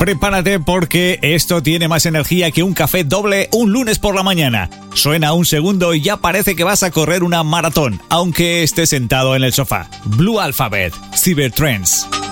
Prepárate porque esto tiene más energía que un café doble un lunes por la mañana. Suena un segundo y ya parece que vas a correr una maratón, aunque estés sentado en el sofá. Blue Alphabet, Cybertrends.